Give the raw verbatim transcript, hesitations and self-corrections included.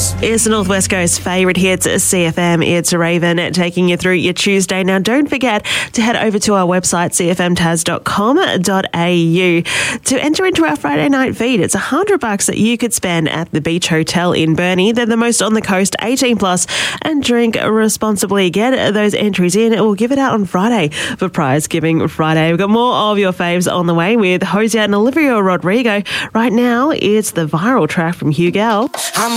It's the Northwest Coast favourite hits, C F M. It's Raven taking you through your Tuesday. Now, don't forget to head over to our website, c f m tas dot com dot a u, to enter into our Friday night feed. It's a hundred bucks that you could spend at the Beach Hotel in Burnie. They're the most on the coast, eighteen plus, and drink responsibly. Get those entries in. We'll give it out on Friday for Prize Giving Friday. We've got more of your faves on the way with Hosier and Olivia Rodrigo. Right now, it's the viral track from Hugel.